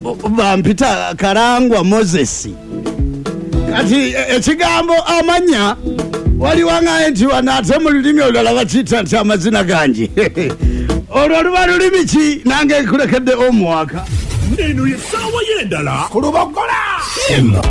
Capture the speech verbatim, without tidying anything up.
bampita Karangwa Moses kati ekigambo amanya wali wangaye nti wanate mu lulimi olulala bakiyita nti amazina gangi olwo luba lulimi ki nange kulekedde omwaka neno yesawa yendala kulubogola